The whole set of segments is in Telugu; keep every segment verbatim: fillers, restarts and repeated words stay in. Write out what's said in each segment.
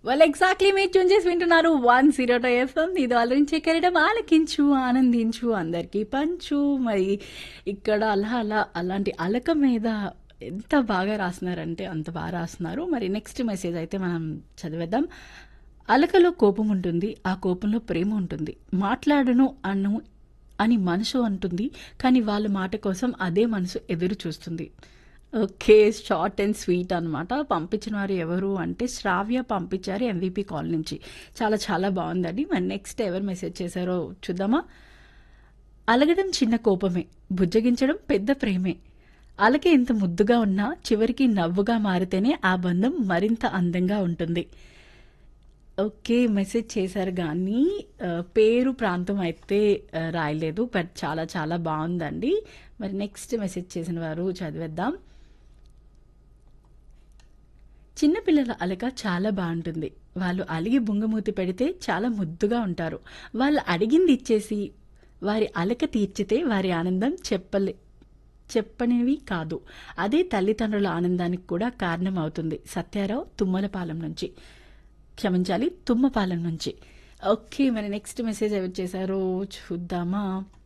వాళ్ళు ఎగ్జాక్ట్లీ మీరు ట్యూన్ చేసి వింటున్నారు వన్ జీరో టూ ఎఫ్ఎం. ఇది ఆలోచించే కెరడం ఆలకించు ఆనందించు అందరికీ పంచు. మరి ఇక్కడ అలా అలా అలాంటి అలక మీద ఎంత బాగా రాస్తున్నారంటే అంత బాగా రాస్తున్నారు. మరి నెక్స్ట్ మెసేజ్ అయితే మనం చదివేద్దాం. అలకలో కోపం ఉంటుంది, ఆ కోపంలో ప్రేమ ఉంటుంది. మాట్లాడను అను అని మనసు అంటుంది, కానీ వాళ్ళ మాట కోసం అదే మనసు ఎదురు చూస్తుంది. ఓకే, షార్ట్ అండ్ స్వీట్ అనమాట. పంపించిన వారు ఎవరు అంటే శ్రావ్య పంపించారు ఎంవిపి కాల్ నుంచి. చాలా చాలా బాగుందండి. మరి నెక్స్ట్ ఎవరు మెసేజ్ చేశారో చూద్దామా. అలగడం చిన్న కోపమే, బుజ్జగించడం పెద్ద ప్రేమే. అలక ఎంత ముద్దుగా ఉన్నా చివరికి నవ్వుగా మారితేనే ఆ బంధం మరింత అందంగా ఉంటుంది. ఓకే, మెసేజ్ చేశారు కానీ ఆ, పేరు ప్రాంతం అయితే ఆ, రాయలేదు. బట్ చాలా చాలా బాగుందండి. మరి నెక్స్ట్ మెసేజ్ చేసిన వారు చదివేద్దాం. చిన్నపిల్లల అలక చాలా బాగుంటుంది. వాళ్ళు అలిగి బుంగమూతి పెడితే చాలా ముద్దుగా ఉంటారు. వాళ్ళు అడిగింది ఇచ్చేసి వారి అలక తీర్చితే వారి ఆనందం చెప్పలే చెప్పనివి కాదు. అదే తల్లిదండ్రుల ఆనందానికి కూడా కారణం అవుతుంది. సత్యారావు తుమ్మలపాలెం నుంచి, క్షమించాలి తుమ్మపాలెం నుంచి. ఓకే, మరి నెక్స్ట్ మెసేజ్ ఎవరు చేశారో చూద్దామా.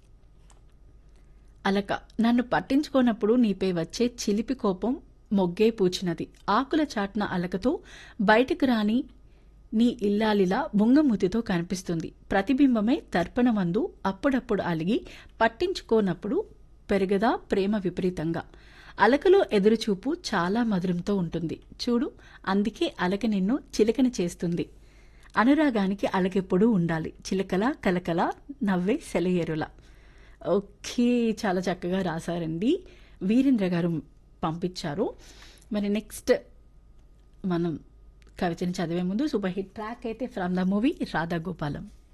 అలక నన్ను పట్టించుకోనప్పుడు నీపై వచ్చే చిలిపి కోపం మొగ్గే పూచినది. ఆకుల చాట్న అలకతో బయటకు రాని నీ ఇల్లాలిలా బొంగమూతితో కనిపిస్తుంది. ప్రతిబింబమే తర్పణమందు అప్పుడప్పుడు అలిగి పట్టించుకోనప్పుడు పెరగదా ప్రేమ విపరీతంగా. అలకలో ఎదురుచూపు చాలా మధురంతో ఉంటుంది చూడు, అందుకే అలక నిన్ను చిలకన చేస్తుంది. అనురాగానికి అలకెప్పుడూ ఉండాలి. చిలకల కలకల నవ్వే సెలయేరుల. ఓకే, చాలా చక్కగా రాశారండి. వీరేంద్ర గారు పంపించారు. మరి నెక్స్ట్ మనం కవితని చదివే ముందు సూపర్ హిట్ ట్రాక్ అయితే from the movie Radha Gopalam.